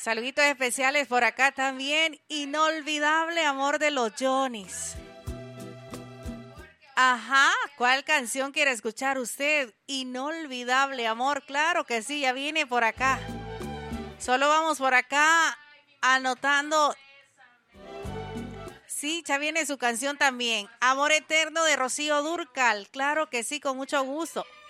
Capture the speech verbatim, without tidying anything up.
Saluditos especiales por acá también. Inolvidable amor de los Johnnys. Ajá, ¿cuál canción quiere escuchar usted? Inolvidable amor, claro que sí, ya viene por acá. Solo vamos por acá anotando. Sí, ya viene su canción también. Amor eterno de Rocío Dúrcal, claro que sí, con mucho gusto.